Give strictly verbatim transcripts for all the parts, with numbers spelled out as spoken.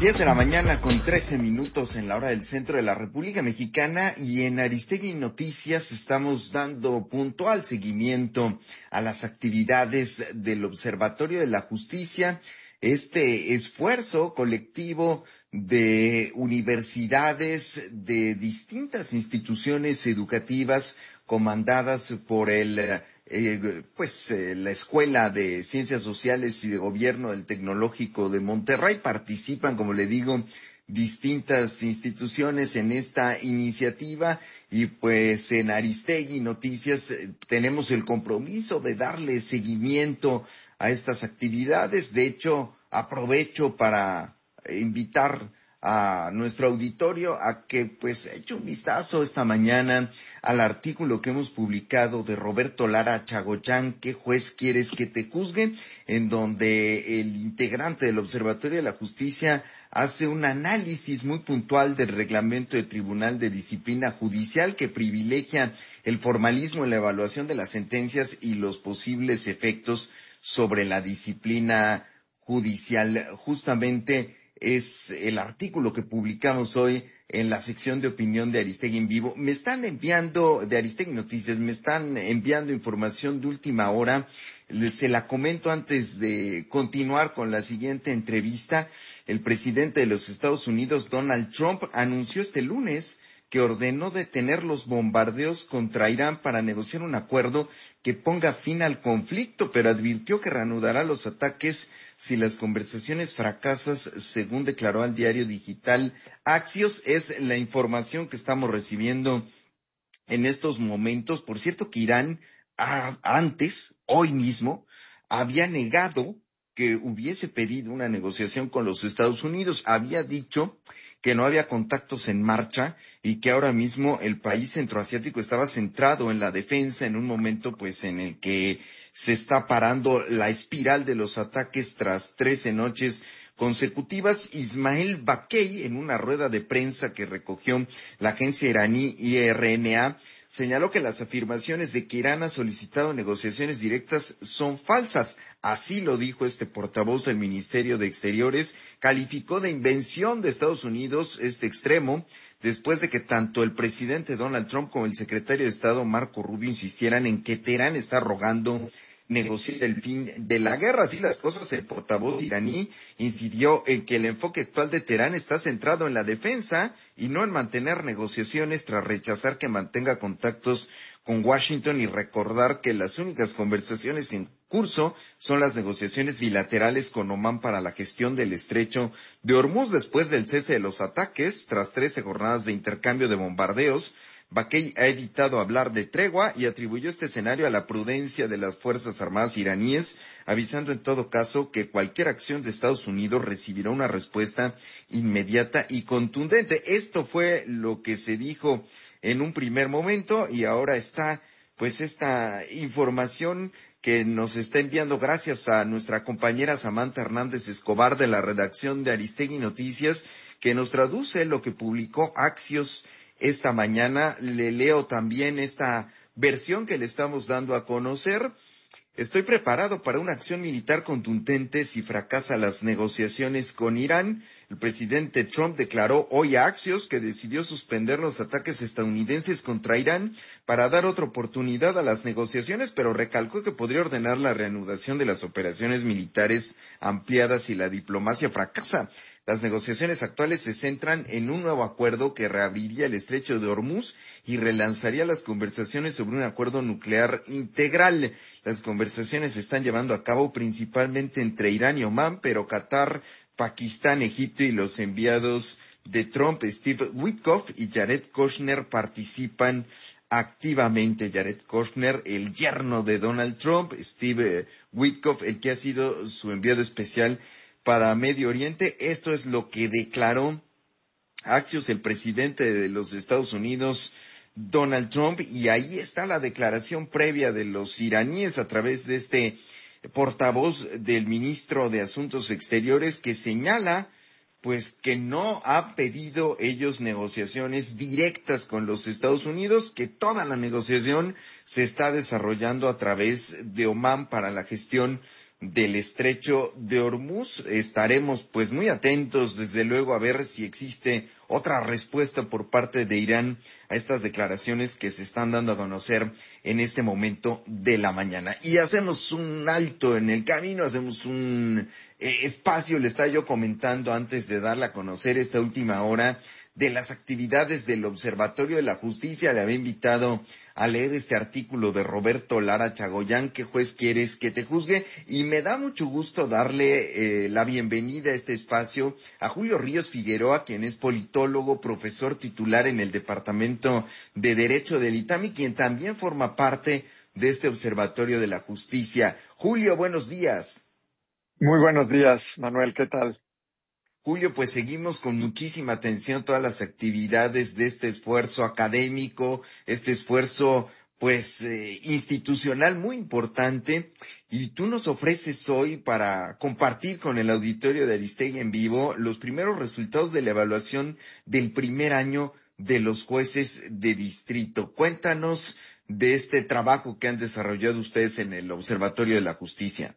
Diez de la mañana con trece minutos en la hora del centro de la República Mexicana, y en Aristegui Noticias estamos dando puntual seguimiento a las actividades del Observatorio de la Justicia, este esfuerzo colectivo de universidades, de distintas instituciones educativas comandadas por el Eh, pues eh, la Escuela de Ciencias Sociales y de Gobierno del Tecnológico de Monterrey. Participan, como le digo, distintas instituciones en esta iniciativa, y pues en Aristegui Noticias eh, tenemos el compromiso de darle seguimiento a estas actividades. De hecho, aprovecho para invitar a nuestro auditorio a que pues eche un vistazo esta mañana al artículo que hemos publicado de Roberto Lara Chagoyán, ¿qué juez quieres que te juzgue?, en donde el integrante del Observatorio de la Justicia hace un análisis muy puntual del reglamento de Tribunal de Disciplina Judicial, que privilegia el formalismo en la evaluación de las sentencias y los posibles efectos sobre la disciplina judicial. Justamente es el artículo que publicamos hoy en la sección de opinión de Aristegui en Vivo. Me están enviando, de Aristegui Noticias, me están enviando información de última hora. Se la comento antes de continuar con la siguiente entrevista. El presidente de los Estados Unidos, Donald Trump, anunció este lunes que ordenó detener los bombardeos contra Irán para negociar un acuerdo que ponga fin al conflicto, pero advirtió que reanudará los ataques si las conversaciones fracasan, según declaró al diario digital Axios. Es la información que estamos recibiendo en estos momentos. Por cierto que Irán a, antes, hoy mismo, había negado que hubiese pedido una negociación con los Estados Unidos. Había dicho que no había contactos en marcha y que ahora mismo el país centroasiático estaba centrado en la defensa, en un momento pues en el que se está parando la espiral de los ataques tras trece noches consecutivas. Ismael Bakey, en una rueda de prensa que recogió la agencia iraní I R N A, señaló que las afirmaciones de que Irán ha solicitado negociaciones directas son falsas. Así lo dijo este portavoz del Ministerio de Exteriores. Calificó de invención de Estados Unidos este extremo, después de que tanto el presidente Donald Trump como el secretario de Estado Marco Rubio insistieran en que Teherán está rogando negociar el fin de la guerra. Así las cosas, el portavoz iraní incidió en que el enfoque actual de Teherán está centrado en la defensa y no en mantener negociaciones, tras rechazar que mantenga contactos con Washington y recordar que las únicas conversaciones en curso son las negociaciones bilaterales con Omán para la gestión del estrecho de Hormuz después del cese de los ataques. Tras trece jornadas de intercambio de bombardeos, Bakey ha evitado hablar de tregua y atribuyó este escenario a la prudencia de las Fuerzas Armadas iraníes, avisando en todo caso que cualquier acción de Estados Unidos recibirá una respuesta inmediata y contundente. Esto fue lo que se dijo en un primer momento, y ahora está pues esta información que nos está enviando gracias a nuestra compañera Samantha Hernández Escobar de la redacción de Aristegui Noticias, que nos traduce lo que publicó Axios esta mañana. Le leo también esta versión que le estamos dando a conocer. Estoy preparado para una acción militar contundente si fracasa las negociaciones con Irán. El presidente Trump declaró hoy a Axios que decidió suspender los ataques estadounidenses contra Irán para dar otra oportunidad a las negociaciones, pero recalcó que podría ordenar la reanudación de las operaciones militares ampliadas si la diplomacia fracasa. Las negociaciones actuales se centran en un nuevo acuerdo que reabriría el estrecho de Hormuz y relanzaría las conversaciones sobre un acuerdo nuclear integral. Las conversaciones se están llevando a cabo principalmente entre Irán y Omán, pero Qatar, Pakistán, Egipto y los enviados de Trump, Steve Witkoff y Jared Kushner, participan activamente. Jared Kushner, el yerno de Donald Trump, Steve Witkoff, el que ha sido su enviado especial para Medio Oriente. Esto es lo que declaró Axios, el presidente de los Estados Unidos, Donald Trump, y ahí está la declaración previa de los iraníes a través de este portavoz del ministro de Asuntos Exteriores, que señala pues que no ha pedido ellos negociaciones directas con los Estados Unidos, que toda la negociación se está desarrollando a través de Omán para la gestión del estrecho de Hormuz. Estaremos pues muy atentos, desde luego, a ver si existe otra respuesta por parte de Irán a estas declaraciones que se están dando a conocer en este momento de la mañana. Y hacemos un alto en el camino, hacemos un eh, espacio, le estaba yo comentando antes de darle a conocer esta última hora de las actividades del Observatorio de la Justicia. Le había invitado a leer este artículo de Roberto Lara Chagoyán, ¿qué juez quieres que te juzgue? Y me da mucho gusto darle eh, la bienvenida a este espacio a Julio Ríos Figueroa, quien es politólogo, profesor titular en el Departamento de Derecho del ITAM y quien también forma parte de este Observatorio de la Justicia. Julio, buenos días. Muy buenos días, Manuel, ¿qué tal? Julio, pues seguimos con muchísima atención todas las actividades de este esfuerzo académico, este esfuerzo pues eh, institucional muy importante, y tú nos ofreces hoy para compartir con el auditorio de Aristegui en vivo los primeros resultados de la evaluación del primer año de los jueces de distrito. Cuéntanos de este trabajo que han desarrollado ustedes en el Observatorio de la Justicia.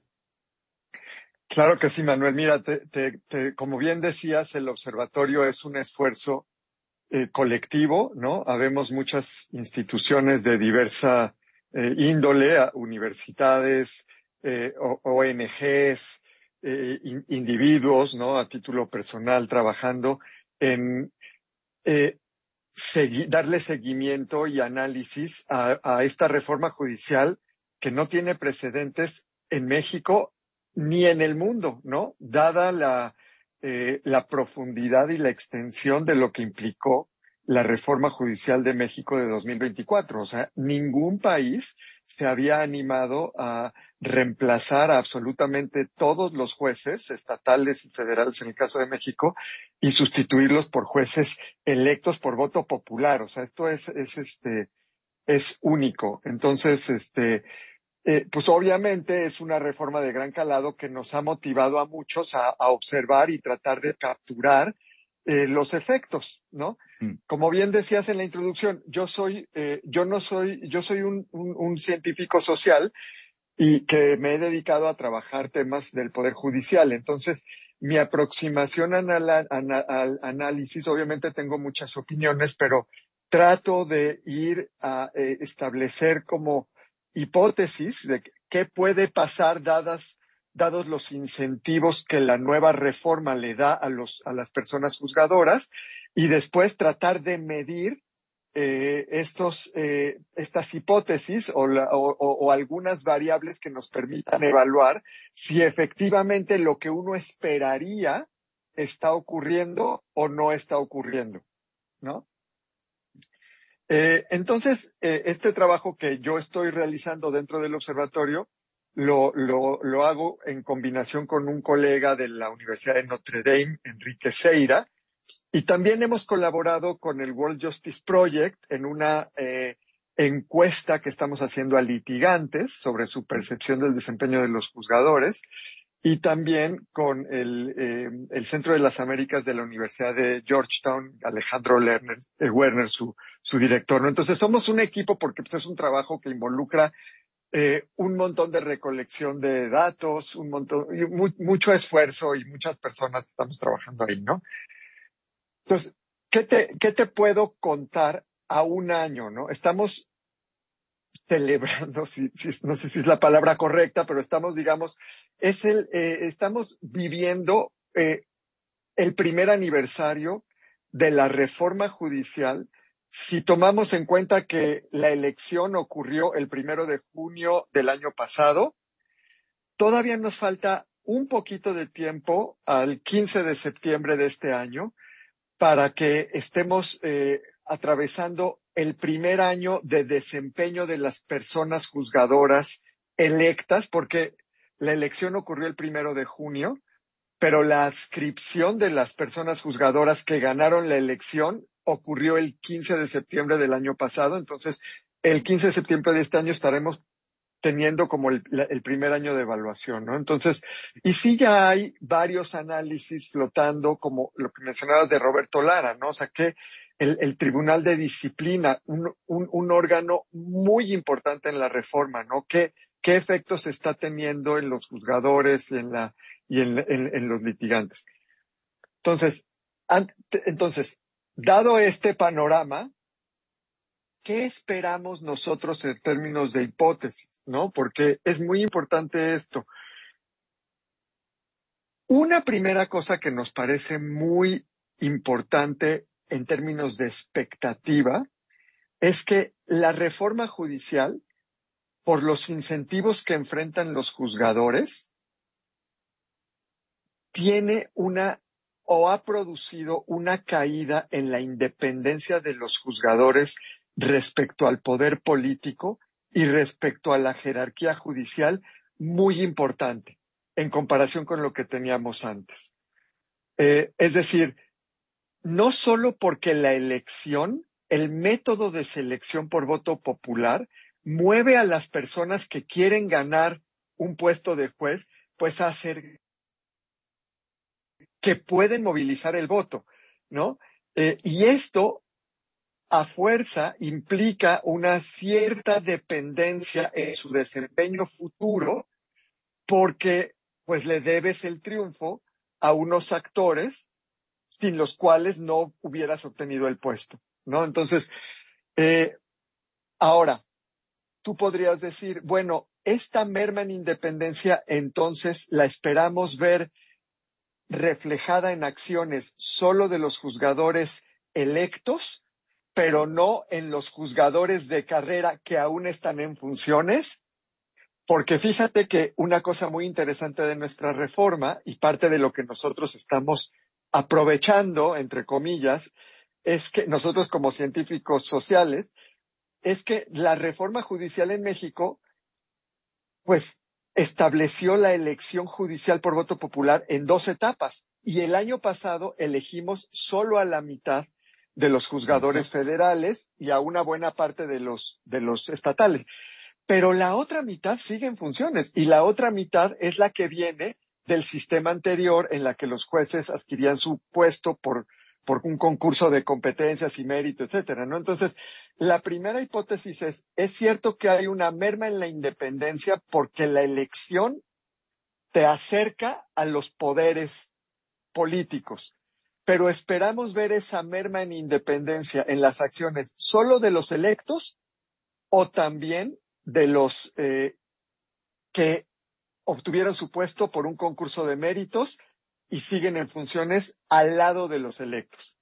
Claro que sí, Manuel. Mira, te, te, te, como bien decías, el observatorio es un esfuerzo eh, colectivo, ¿no? Habemos muchas instituciones de diversa eh, índole, universidades, eh, O N Ges, eh, in, individuos, ¿no? A título personal, trabajando en eh, segui- darle seguimiento y análisis a, a esta reforma judicial que no tiene precedentes en México ni en el mundo, ¿no? Dada la, eh, la profundidad y la extensión de lo que implicó la reforma judicial de México de dos mil veinticuatro. O sea, ningún país se había animado a reemplazar a absolutamente todos los jueces estatales y federales en el caso de México y sustituirlos por jueces electos por voto popular. O sea, esto es, es este, es único. Entonces, este, eh, pues obviamente es una reforma de gran calado que nos ha motivado a muchos a, a observar y tratar de capturar eh, los efectos, ¿no? Mm. Como bien decías en la introducción, yo soy, eh, yo no soy, yo soy un, un, un científico social y que me he dedicado a trabajar temas del Poder Judicial. Entonces, mi aproximación al, al análisis, obviamente tengo muchas opiniones, pero trato de ir a eh, establecer como hipótesis de qué puede pasar dadas, dados los incentivos que la nueva reforma le da a, los, a las personas juzgadoras y después tratar de medir eh, estos, eh, estas hipótesis o, la, o, o, o algunas variables que nos permitan evaluar si efectivamente lo que uno esperaría está ocurriendo o no está ocurriendo, ¿no? Eh, entonces, eh, este trabajo que yo estoy realizando dentro del observatorio lo, lo, lo hago en combinación con un colega de la Universidad de Notre Dame, Enrique Seira, y también hemos colaborado con el World Justice Project en una eh, encuesta que estamos haciendo a litigantes sobre su percepción del desempeño de los juzgadores y también con el, eh, el Centro de las Américas de la Universidad de Georgetown, Alejandro Lerner, eh, Werner, su, su director, ¿no? Entonces somos un equipo porque pues, es un trabajo que involucra eh, un montón de recolección de datos, un montón, y mu mucho esfuerzo y muchas personas estamos trabajando ahí, ¿no? Entonces, ¿qué te, qué te puedo contar a un año, no? Estamos celebrando, si, si, no sé si es la palabra correcta, pero estamos, digamos, es el, eh, estamos viviendo eh, el primer aniversario de la reforma judicial. Si tomamos en cuenta que la elección ocurrió el primero de junio del año pasado, todavía nos falta un poquito de tiempo al quince de septiembre de este año para que estemos eh, atravesando el primer año de desempeño de las personas juzgadoras electas, porque la elección ocurrió el primero de junio, pero la adscripción de las personas juzgadoras que ganaron la elección ocurrió el quince de septiembre del año pasado. Entonces, el quince de septiembre de este año estaremos teniendo como el, el primer año de evaluación, ¿no? Entonces, y sí ya hay varios análisis flotando, como lo que mencionabas de Roberto Lara, ¿no? O sea, que el, el Tribunal de Disciplina, un, un, un órgano muy importante en la reforma, ¿no? ¿Qué, qué efectos está teniendo en los juzgadores y en la y en, en, en los litigantes. Entonces, ante, entonces, dado este panorama, ¿qué esperamos nosotros en términos de hipótesis? ¿No? Porque es muy importante esto. Una primera cosa que nos parece muy importante en términos de expectativa es que la reforma judicial, por los incentivos que enfrentan los juzgadores, tiene una o ha producido una caída en la independencia de los juzgadores respecto al poder político y respecto a la jerarquía judicial muy importante en comparación con lo que teníamos antes. Eh, es decir, no solo porque la elección, el método de selección por voto popular, mueve a las personas que quieren ganar un puesto de juez, pues a hacer que pueden movilizar el voto, ¿no? Eh, y esto, a fuerza, implica una cierta dependencia en su desempeño futuro, porque pues le debes el triunfo a unos actores sin los cuales no hubieras obtenido el puesto, ¿no? Entonces, eh, ahora, tú podrías decir, bueno, esta merma en independencia, entonces la esperamos ver reflejada en acciones solo de los juzgadores electos, pero no en los juzgadores de carrera que aún están en funciones. Porque fíjate que una cosa muy interesante de nuestra reforma y parte de lo que nosotros estamos aprovechando, entre comillas, es que nosotros como científicos sociales, es que la reforma judicial en México, pues, estableció la elección judicial por voto popular en dos etapas. Y el año pasado elegimos solo a la mitad de los juzgadores Exacto. federales y a una buena parte de los, de los estatales. Pero la otra mitad sigue en funciones y la otra mitad es la que viene del sistema anterior en la que los jueces adquirían su puesto por, por un concurso de competencias y mérito, etcétera, ¿no? Entonces, la primera hipótesis es, es cierto que hay una merma en la independencia porque la elección te acerca a los poderes políticos, pero esperamos ver esa merma en independencia en las acciones solo de los electos o también de los eh, que obtuvieron su puesto por un concurso de méritos y siguen en funciones al lado de los electos.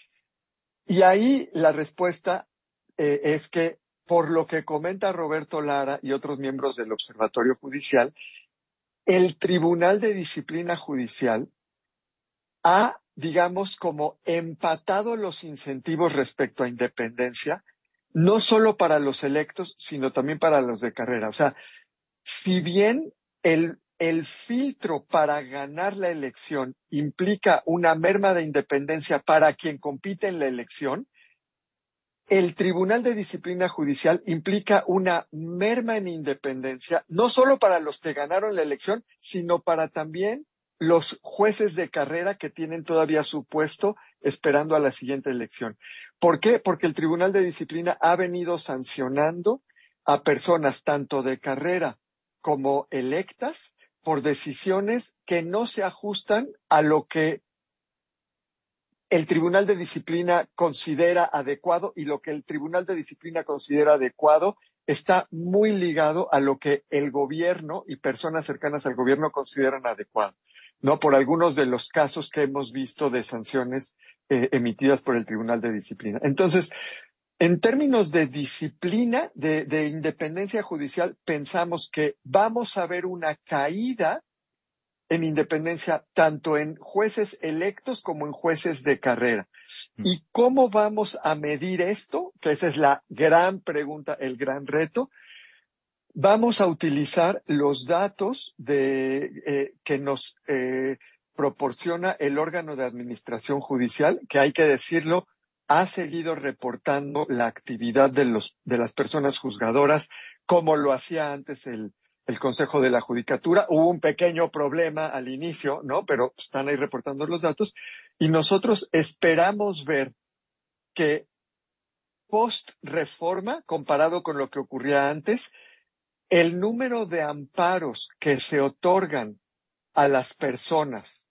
Y ahí la respuesta eh, es que, por lo que comenta Roberto Lara y otros miembros del Observatorio Judicial, el Tribunal de Disciplina Judicial ha, digamos, como empatado los incentivos respecto a independencia, no solo para los electos, sino también para los de carrera. O sea, si bien el, el filtro para ganar la elección implica una merma de independencia para quien compite en la elección, el Tribunal de Disciplina Judicial implica una merma en independencia, no solo para los que ganaron la elección, sino para también los jueces de carrera que tienen todavía su puesto esperando a la siguiente elección. ¿Por qué? Porque el Tribunal de Disciplina ha venido sancionando a personas tanto de carrera como electas por decisiones que no se ajustan a lo que el Tribunal de Disciplina considera adecuado, y lo que el Tribunal de Disciplina considera adecuado está muy ligado a lo que el gobierno y personas cercanas al gobierno consideran adecuado, ¿no? Por algunos de los casos que hemos visto de sanciones eh, emitidas por el Tribunal de Disciplina. Entonces, en términos de disciplina, de, de independencia judicial, pensamos que vamos a ver una caída en independencia tanto en jueces electos como en jueces de carrera. ¿Y cómo vamos a medir esto? Que esa es la gran pregunta, el gran reto. Vamos a utilizar los datos de, eh, que nos eh, proporciona el órgano de administración judicial, que hay que decirlo, ha seguido reportando la actividad de, los, de las personas juzgadoras como lo hacía antes el, el Consejo de la Judicatura. Hubo un pequeño problema al inicio, ¿no? Pero están ahí reportando los datos y nosotros esperamos ver que post reforma, comparado con lo que ocurría antes, el número de amparos que se otorgan a las personas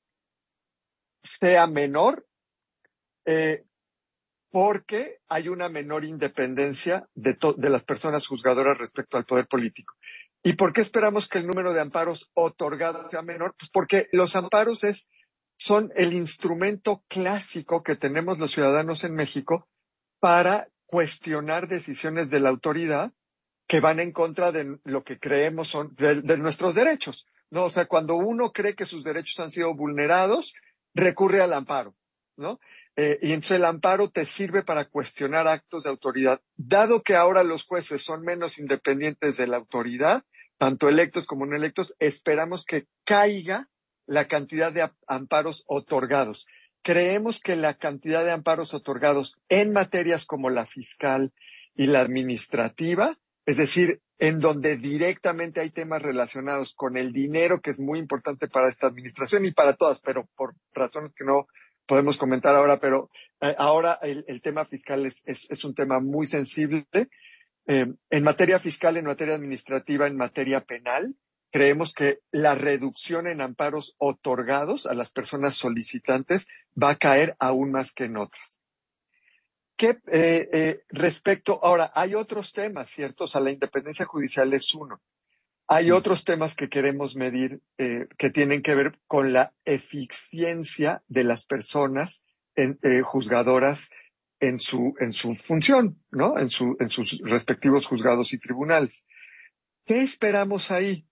sea menor, eh, porque hay una menor independencia de, de las personas juzgadoras respecto al poder político. ¿Y por qué esperamos que el número de amparos otorgados sea menor? Pues porque los amparos es, son el instrumento clásico que tenemos los ciudadanos en México para cuestionar decisiones de la autoridad que van en contra de lo que creemos son de, de nuestros derechos, ¿no? O sea, cuando uno cree que sus derechos han sido vulnerados, recurre al amparo, ¿no? Eh, y entonces el amparo te sirve para cuestionar actos de autoridad. Dado que ahora los jueces son menos independientes de la autoridad, tanto electos como no electos, esperamos que caiga la cantidad de amparos otorgados. Creemos que la cantidad de amparos otorgados en materias como la fiscal y la administrativa, es decir, en donde directamente hay temas relacionados con el dinero, que es muy importante para esta administración y para todas, pero por razones que no podemos comentar ahora, pero eh, ahora el, el tema fiscal es, es, es un tema muy sensible. Eh, en materia fiscal, en materia administrativa, en materia penal, creemos que la reducción en amparos otorgados a las personas solicitantes va a caer aún más que en otras. ¿Qué, eh, eh, respecto, ahora, hay otros temas, ¿cierto? O sea, la independencia judicial es uno. Hay Mm. otros temas que queremos medir eh, que tienen que ver con la eficiencia de las personas en, eh, juzgadoras en su, en su función, ¿no? En su, en sus respectivos juzgados y tribunales. ¿Qué esperamos ahí?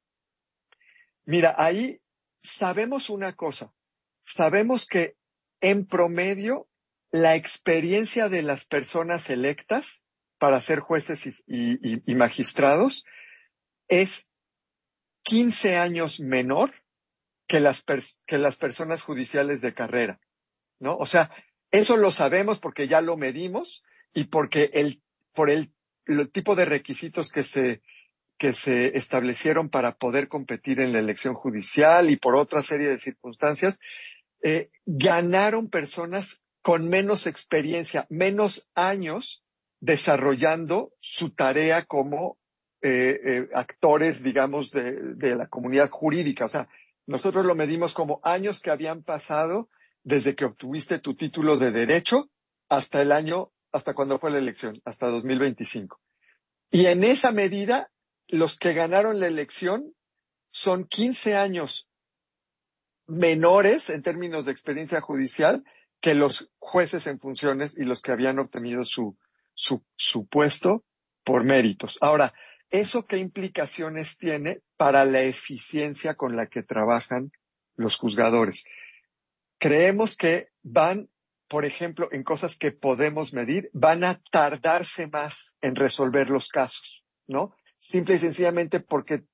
Mira, ahí sabemos una cosa. Sabemos que en promedio la experiencia de las personas electas para ser jueces y, y, y magistrados es quince años menor que las, que las personas judiciales de carrera, ¿no? O sea, eso lo sabemos porque ya lo medimos y porque el, por el, el tipo de requisitos que se, que se establecieron para poder competir en la elección judicial y por otra serie de circunstancias, eh, ganaron personas con menos experiencia, menos años desarrollando su tarea como eh, eh, actores, digamos, de, de la comunidad jurídica. O sea, nosotros lo medimos como años que habían pasado desde que obtuviste tu título de derecho hasta el año, hasta cuando fue la elección, hasta dos mil veinticinco. Y en esa medida, los que ganaron la elección son quince años menores en términos de experiencia judicial que los jueces en funciones y los que habían obtenido su, su, su puesto por méritos. Ahora, ¿eso qué implicaciones tiene para la eficiencia con la que trabajan los juzgadores? Creemos que van, por ejemplo, en cosas que podemos medir, van a tardarse más en resolver los casos, ¿no? Simple y sencillamente porque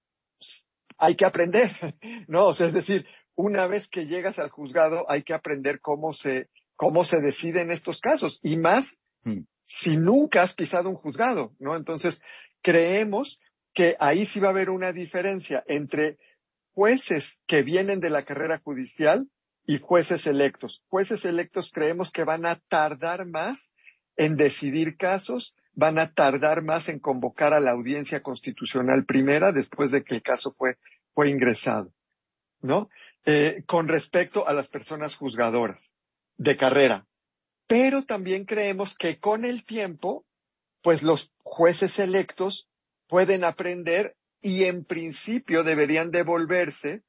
hay que aprender, ¿no? O sea, es decir, una vez que llegas al juzgado hay que aprender cómo se, cómo se deciden estos casos y más mm. si nunca has pisado un juzgado, ¿no? Entonces, creemos que ahí sí va a haber una diferencia entre jueces que vienen de la carrera judicial y jueces electos. Jueces electos creemos que van a tardar más en decidir casos, van a tardar más en convocar a la audiencia constitucional primera después de que el caso fue, fue ingresado, ¿no? Eh, con respecto a las personas juzgadoras de carrera. Pero también creemos que con el tiempo, pues los jueces electos pueden aprender y en principio deberían devolverse,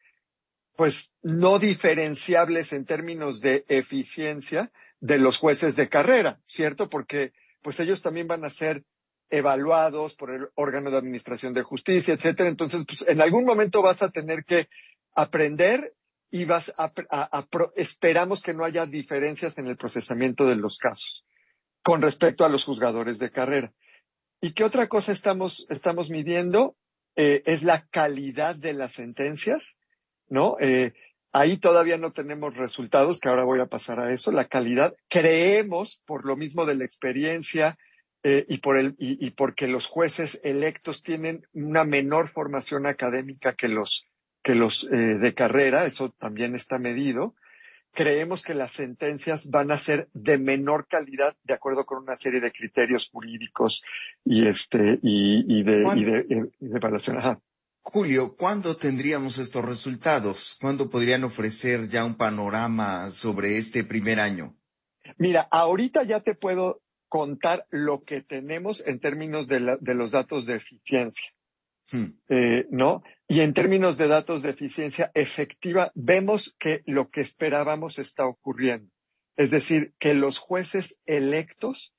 pues no diferenciables en términos de eficiencia de los jueces de carrera, ¿cierto? Porque pues ellos también van a ser evaluados por el órgano de administración de justicia, etcétera. Entonces, pues en algún momento vas a tener que aprender y vas a, a, a esperamos que no haya diferencias en el procesamiento de los casos con respecto a los juzgadores de carrera. ¿Y qué otra cosa estamos, estamos midiendo? Eh, es la calidad de las sentencias, ¿no? Eh, ahí todavía no tenemos resultados, que ahora voy a pasar a eso. La calidad, creemos, por lo mismo de la experiencia eh, y, por el, y, y porque los jueces electos tienen una menor formación académica que los, que los eh, de carrera, eso también está medido. creemos que las sentencias van a ser de menor calidad de acuerdo con una serie de criterios jurídicos y este y, y de y de, y de evaluación. Ajá. Julio, ¿cuándo tendríamos estos resultados? ¿Cuándo podrían ofrecer ya un panorama sobre este primer año? Mira, ahorita ya te puedo contar lo que tenemos en términos de, la, de los datos de eficiencia, hmm. eh, ¿no? Y en términos de datos de eficiencia efectiva, vemos que lo que esperábamos está ocurriendo. Es decir, que los jueces electos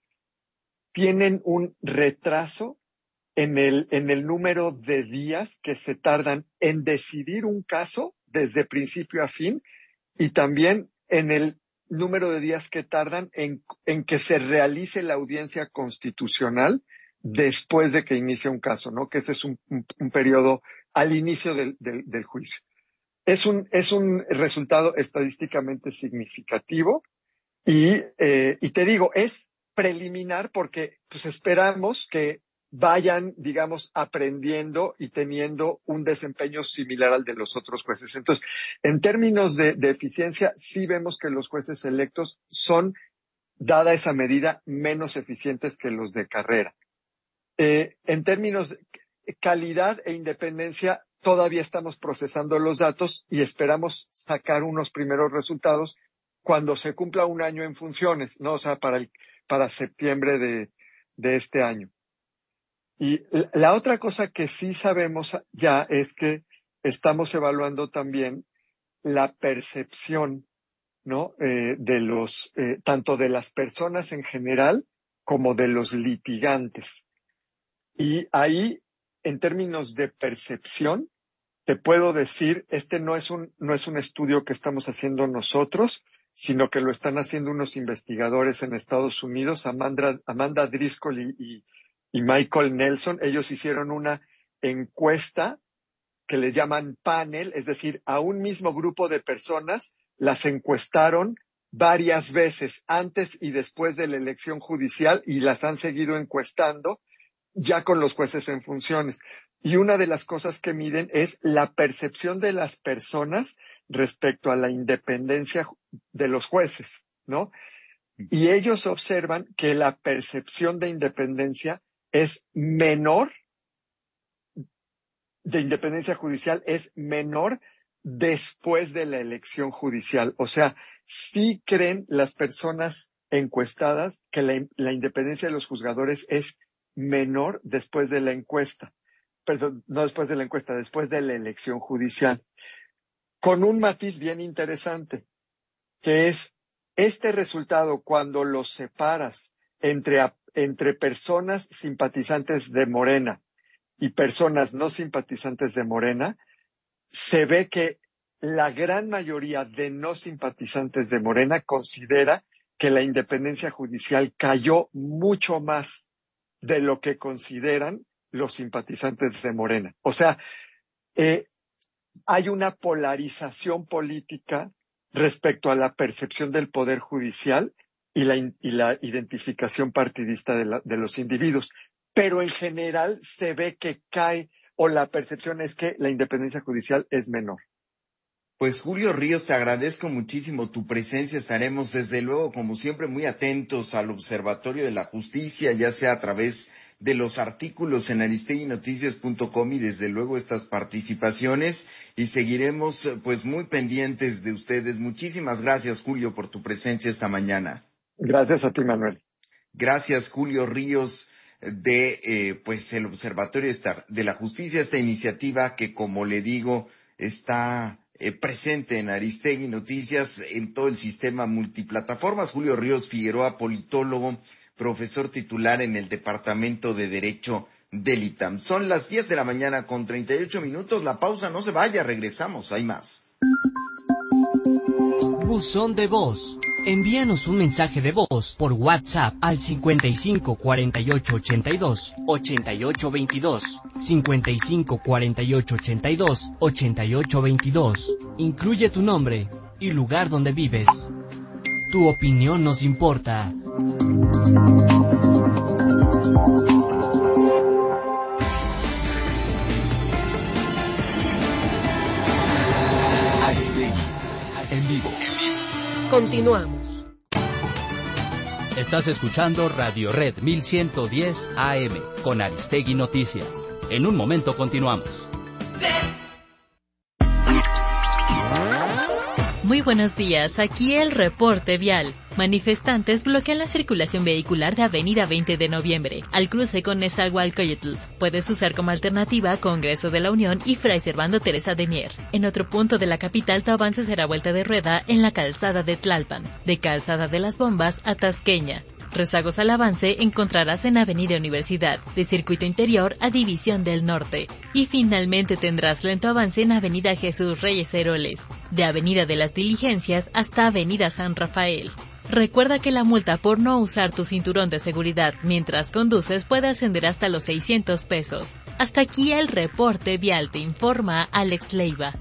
tienen un retraso en el, en el número de días que se tardan en decidir un caso desde principio a fin y también en el número de días que tardan en, en que se realice la audiencia constitucional después de que inicia un caso, ¿no? Que ese es un, un, un periodo al inicio del, del, del juicio. Es un, es un resultado estadísticamente significativo y, eh, y te digo, es preliminar porque pues esperamos que vayan, digamos, aprendiendo y teniendo un desempeño similar al de los otros jueces. Entonces, en términos de, de eficiencia, sí vemos que los jueces electos son, dada esa medida, menos eficientes que los de carrera. Eh, en términos de calidad e independencia, todavía estamos procesando los datos y esperamos sacar unos primeros resultados cuando se cumpla un año en funciones, ¿no? O sea, para el, para septiembre de, de este año. Y la otra cosa que sí sabemos ya es que estamos evaluando también la percepción, ¿no? Eh, de los, eh, tanto de las personas en general como de los litigantes. Y ahí, en términos de percepción, te puedo decir, este no es un, no es un estudio que estamos haciendo nosotros, sino que lo están haciendo unos investigadores en Estados Unidos, Amanda, Amanda Driscoll y, y y Michael Nelson. Ellos hicieron una encuesta que le llaman panel, es decir, a un mismo grupo de personas las encuestaron varias veces antes y después de la elección judicial y las han seguido encuestando ya con los jueces en funciones. Y una de las cosas que miden es la percepción de las personas respecto a la independencia de los jueces, ¿no? Y ellos observan que la percepción de independencia es menor, de independencia judicial es menor después de la elección judicial. O sea, sí creen las personas encuestadas que la, la independencia de los juzgadores es menor después de la encuesta. Perdón, no después de la encuesta, después de la elección judicial. Con un matiz bien interesante, que es este resultado cuando los separas entre entre personas simpatizantes de Morena y personas no simpatizantes de Morena, se ve que la gran mayoría de no simpatizantes de Morena considera que la independencia judicial cayó mucho más de lo que consideran los simpatizantes de Morena. O sea, eh, hay una polarización política respecto a la percepción del poder judicial y la, y la identificación partidista de, la, de los individuos. Pero en general se ve que cae, o la percepción es que la independencia judicial es menor. Pues Julio Ríos, te agradezco muchísimo tu presencia. Estaremos desde luego, como siempre, muy atentos al Observatorio de la Justicia, ya sea a través de los artículos en aristegui noticias punto com y desde luego estas participaciones, y seguiremos pues muy pendientes de ustedes. Muchísimas gracias, Julio, por tu presencia esta mañana. Gracias a ti, Manuel. Gracias, Julio Ríos, de eh, pues el Observatorio de la Justicia, esta iniciativa que, como le digo, está eh, presente en Aristegui Noticias, en todo el sistema multiplataformas. Julio Ríos Figueroa, politólogo, profesor titular en el Departamento de Derecho del ITAM. Son las diez de la mañana con treinta y ocho minutos. La pausa, no se vaya, regresamos, hay más. Buzón de voz. Envíanos un mensaje de voz por WhatsApp al cincuenta y cinco cuarenta y ocho ochenta y dos ochenta y ocho veintidós, cincuenta y cinco cuarenta y ocho ochenta y dos ochenta y ocho veintidós. Incluye tu nombre y lugar donde vives. Tu opinión nos importa. Aristegui, en vivo. Continuamos. Estás escuchando Radio Red mil ciento diez A M con Aristegui Noticias. En un momento continuamos. Muy buenos días, aquí el reporte vial. Manifestantes bloquean la circulación vehicular de Avenida veinte de Noviembre, al cruce con Nezahualcóyotl. Puedes usar como alternativa Congreso de la Unión y Fray Servando Teresa de Mier. En otro punto de la capital, tu avance será vuelta de rueda en la calzada de Tlalpan, de Calzada de las Bombas a Tasqueña. Rezagos al avance encontrarás en Avenida Universidad, de Circuito Interior a División del Norte. Y finalmente tendrás lento avance en Avenida Jesús Reyes Heroles, de Avenida de las Diligencias hasta Avenida San Rafael. Recuerda que la multa por no usar tu cinturón de seguridad mientras conduces puede ascender hasta los seiscientos pesos. Hasta aquí el reporte vial, te informa Alex Leiva.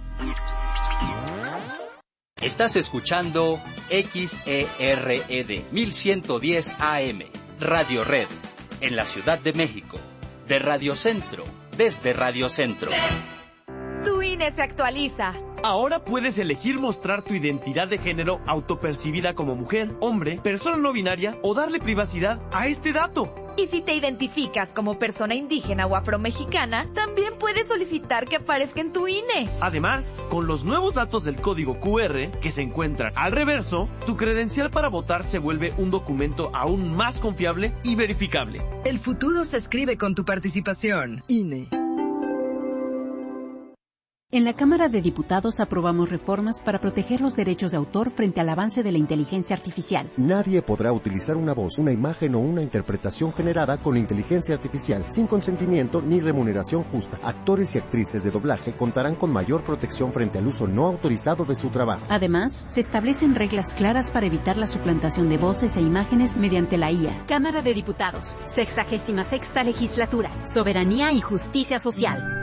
Estás escuchando X E R E D mil ciento diez A M, Radio Red, en la Ciudad de México, de Radio Centro, desde Radio Centro. Tu I N E se actualiza. Ahora puedes elegir mostrar tu identidad de género autopercibida como mujer, hombre, persona no binaria o darle privacidad a este dato. Y si te identificas como persona indígena o afromexicana, también puedes solicitar que aparezca en tu I N E. Además, con los nuevos datos del código Q R que se encuentran al reverso, tu credencial para votar se vuelve un documento aún más confiable y verificable. El futuro se escribe con tu participación. I N E. En la Cámara de Diputados aprobamos reformas para proteger los derechos de autor frente al avance de la inteligencia artificial. Nadie podrá utilizar una voz, una imagen o una interpretación generada con inteligencia artificial sin consentimiento ni remuneración justa. Actores y actrices de doblaje contarán con mayor protección frente al uso no autorizado de su trabajo. Además, se establecen reglas claras para evitar la suplantación de voces e imágenes mediante la I A. Cámara de Diputados, sexagésima sexta legislatura, soberanía y justicia social.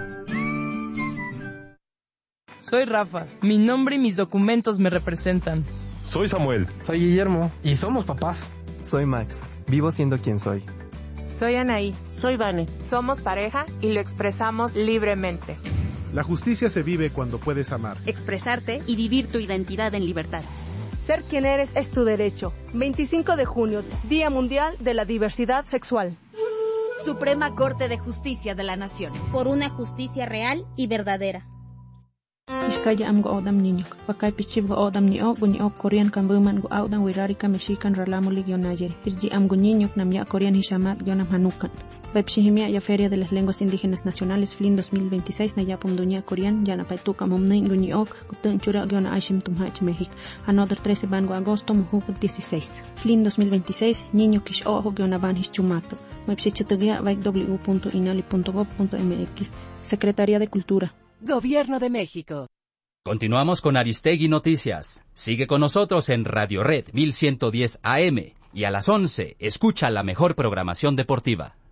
Soy Rafa, mi nombre y mis documentos me representan. Soy Samuel. Soy Guillermo y somos papás. Soy Max, vivo siendo quien soy. Soy Anaí. Soy Vane. Somos pareja y lo expresamos libremente. La justicia se vive cuando puedes amar, expresarte y vivir tu identidad en libertad. Ser quien eres es tu derecho. veinticinco de junio, Día Mundial de la Diversidad Sexual. Suprema Corte de Justicia de la Nación. Por una justicia real y verdadera. Iskaya am go odam niñok, pakai pichib go odam niok, go niok Korean kan buman go audan wirari ka mexican ralamulig yon ayer. Irji am go niñok nam ya Korean hishamat yonam hanukan. Pepsihimia ya Feria de las Lenguas Indígenas Nacionales F L I N dos mil veintiséis na ya pomduña Korean ya na paituka momnein go niok, gutun chura yon aishim tumhach México. Another trece ban go agosto mujuk dieciséis. F L I N dos mil veintiséis niño kish ojo yon aban hischumato. Mepsichitugia vaik w punto inali punto gov punto m x. Secretaría de Cultura. Gobierno de México. Continuamos con Aristegui Noticias. Sigue con nosotros en Radio Red mil ciento diez A M y a las once escucha la mejor programación deportiva.